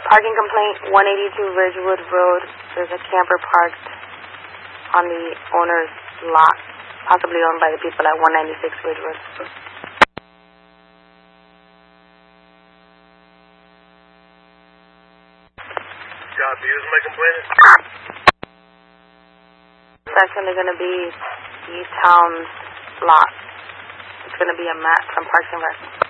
Parking complaint, 182 Ridgewood Road. There's a camper parked on the owner's lot, possibly owned by the people at 196 Ridgewood. John Hughes, my complaint? It's actually going to be the town's lot. It's going to be a Matt from Parks and Rec.